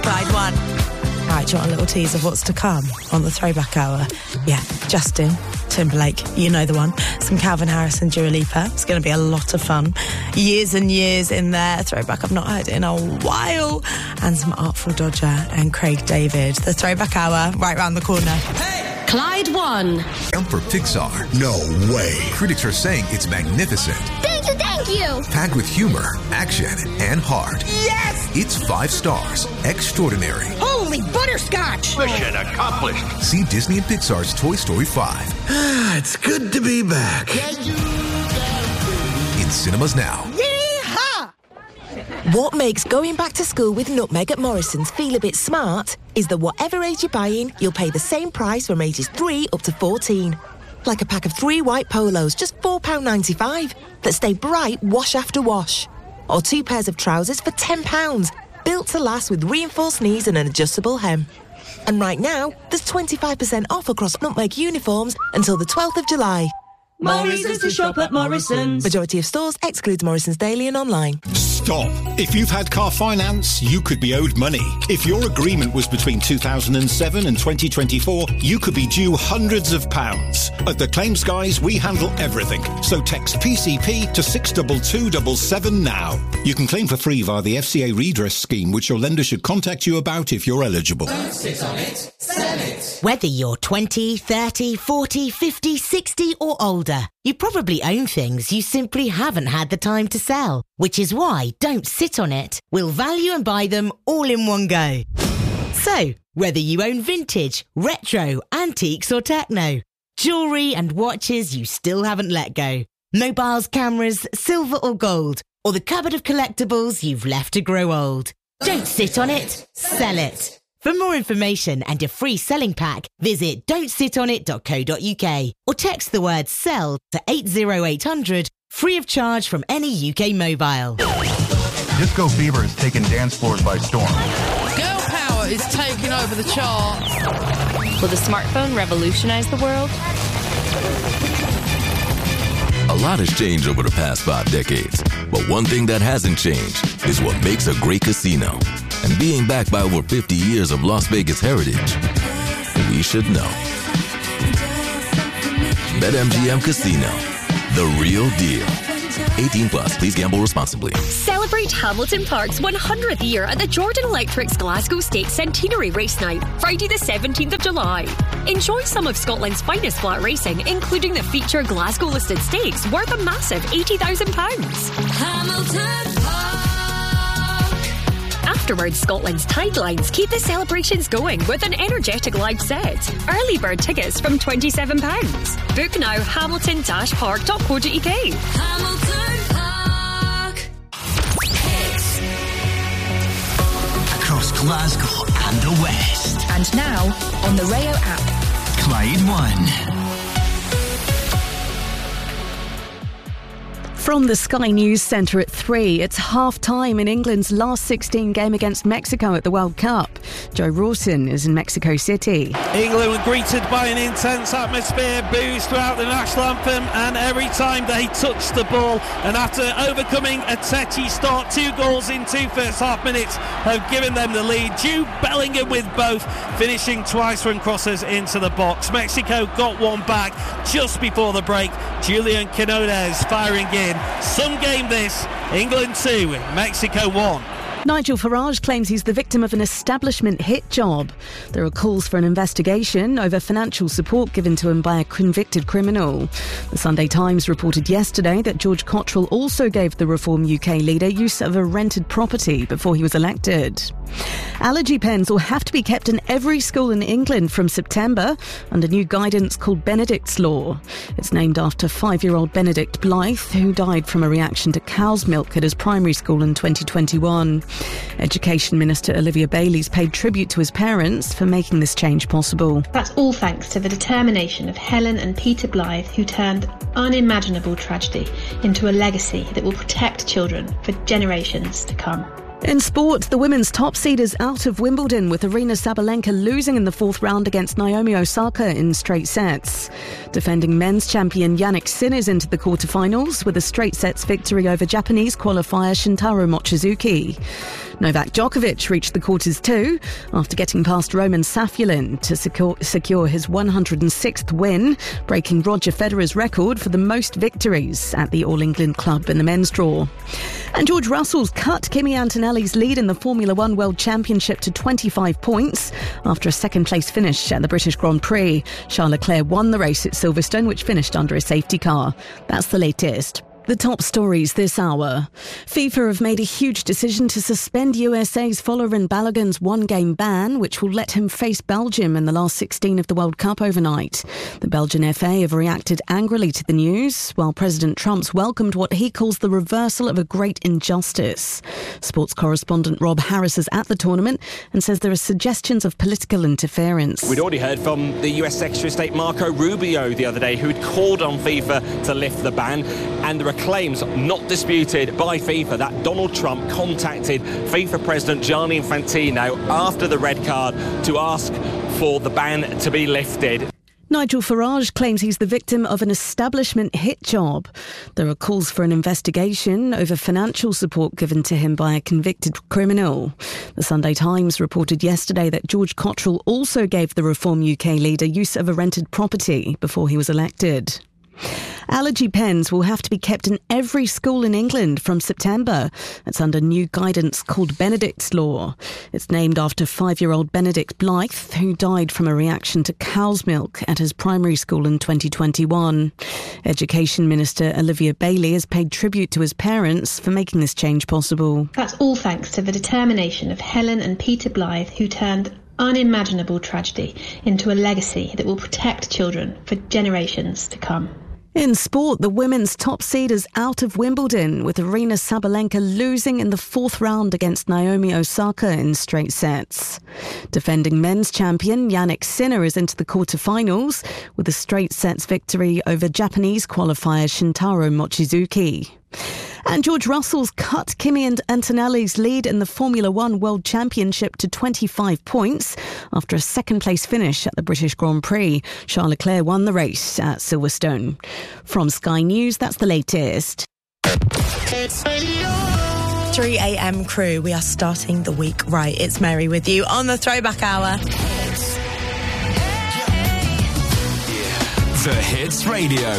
Clyde One. Right, do you want a little tease of what's to come on the Throwback Hour? Yeah, Justin Timberlake, you know the one. Some Calvin Harris and Dua Lipa. It's going to be a lot of fun. Years and years in there. Throwback I've not heard in a while. And some Artful Dodger and Craig David. The Throwback Hour, right round the corner. Hey! Clyde One. And for Pixar. No way. Critics are saying it's magnificent. Thank you. Packed with humor, action, and heart. Yes! It's 5 stars. Extraordinary. Holy butterscotch! Mission accomplished. See Disney and Pixar's Toy Story 5. It's good to be back. In cinemas now. Yeehaw! What makes going back to school with Nutmeg at Morrison's feel a bit smart is that whatever age you're buying, you'll pay the same price from ages 3 up to 14. Like a pack of 3 white polos, just £4.95, that stay bright wash after wash. Or 2 pairs of trousers for £10, built to last with reinforced knees and an adjustable hem. And right now, there's 25% off across Nutmeg uniforms until the 12th of July. More reasons to shop at Morrison's. Majority of stores excludes Morrison's Daily and online. Stop. If you've had car finance, you could be owed money. If your agreement was between 2007 and 2024, you could be due hundreds of pounds. At the Claims Guys, we handle everything. So text PCP to 62277 now. You can claim for free via the FCA redress scheme, which your lender should contact you about if you're eligible. Don't sit on it, sell it. Whether you're 20, 30, 40, 50, 60 or older, you probably own things you simply haven't had the time to sell, which is why Don't Sit on It will value and buy them all in one go. So, whether you own vintage, retro, antiques or techno, jewellery and watches you still haven't let go, mobiles, cameras, silver or gold, or the cupboard of collectibles you've left to grow old. Don't sit on it, sell it. For more information and a free selling pack, visit don'tsitonit.co.uk or text the word SELL to 80800, free of charge from any UK mobile. Disco fever has taken dance floors by storm. Girl power is taking over the charts. Will the smartphone revolutionize the world? A lot has changed over the past 5 decades, but one thing that hasn't changed is what makes a great casino. And being backed by over 50 years of Las Vegas heritage, we should know. BetMGM Casino, the real deal. 18 plus, please gamble responsibly. Celebrate Hamilton Park's 100th year at the Jordan Electric's Glasgow State Centenary Race Night, Friday the 17th of July. Enjoy some of Scotland's finest flat racing, including the feature Glasgow listed stakes worth a massive £80,000. Hamilton Park. Afterwards, Scotland's Tidelines keep the celebrations going with an energetic live set. Early bird tickets from £27. Book now, hamilton-park.co.uk. Hamilton Park. Across Glasgow and the West. And now, on the Rayo app. Clyde One. From the Sky News Centre at 3, it's half-time in England's last 16 game against Mexico at the World Cup. Joe Rawson is in Mexico City. England were greeted by an intense atmosphere, boos throughout the national anthem, and every time they touched the ball, and after overcoming a tetchy start, 2 goals in 2 first half minutes have given them the lead. Jude Bellingham with both, finishing twice from crosses into the box. Mexico got one back just before the break. Julian Quinones firing in. Some game this. England 2, Mexico 1. Nigel Farage claims he's the victim of an establishment hit job. There are calls for an investigation over financial support given to him by a convicted criminal. The Sunday Times reported yesterday that George Cottrell also gave the Reform UK leader use of a rented property before he was elected. Allergy pens will have to be kept in every school in England from September under new guidance called Benedict's Law. It's named after 5-year-old Benedict Blythe, who died from a reaction to cow's milk at his primary school in 2021. Education Minister Olivia Bayliss paid tribute to his parents for making this change possible. That's all thanks to the determination of Helen and Peter Blythe, who turned unimaginable tragedy into a legacy that will protect children for generations to come. In sport, the women's top seed is out of Wimbledon, with Aryna Sabalenka losing in the 4th round against Naomi Osaka in straight sets. Defending men's champion Jannik Sinner is into the quarterfinals with a straight sets victory over Japanese qualifier Shintaro Mochizuki. Novak Djokovic reached the quarters too after getting past Roman Safulin to secure his 106th win, breaking Roger Federer's record for the most victories at the All England Club in the men's draw. And George Russell's cut Kimi Antonelli's lead in the Formula One World Championship to 25 points after a second-place finish at the British Grand Prix. Charles Leclerc won the race at Silverstone, which finished under a safety car. That's the latest. The top stories this hour. FIFA have made a huge decision to suspend USA's Folarin Balogun's one-game ban, which will let him face Belgium in the last 16 of the World Cup overnight. The Belgian FA have reacted angrily to the news, while President Trump's welcomed what he calls the reversal of a great injustice. Sports correspondent Rob Harris is at the tournament and says there are suggestions of political interference. We'd already heard from the US Secretary of State Marco Rubio the other day, who had called on FIFA to lift the ban, and there are claims not disputed by FIFA that Donald Trump contacted FIFA President Gianni Infantino after the red card to ask for the ban to be lifted. Nigel Farage claims he's the victim of an establishment hit job. There are calls for an investigation over financial support given to him by a convicted criminal. The Sunday Times reported yesterday that George Cottrell also gave the Reform UK leader use of a rented property before he was elected. Allergy pens will have to be kept in every school in England from September. It's under new guidance called Benedict's Law. It's named after 5-year-old Benedict Blythe, who died from a reaction to cow's milk at his primary school in 2021. Education Minister Olivia Bailey has paid tribute to his parents for making this change possible. That's all thanks to the determination of Helen and Peter Blythe, who turned unimaginable tragedy into a legacy that will protect children for generations to come. In sport, the women's top seed is out of Wimbledon, with Aryna Sabalenka losing in the 4th round against Naomi Osaka in straight sets. Defending men's champion Jannik Sinner is into the quarterfinals with a straight sets victory over Japanese qualifier Shintaro Mochizuki. And George Russell's cut Kimi Antonelli's lead in the Formula One World Championship to 25 points after a second-place finish at the British Grand Prix. Charles Leclerc won the race at Silverstone. From Sky News, that's the latest. 3 a.m. crew, we are starting the week right. It's Mary with you on the Throwback Hour. The Hits Radio.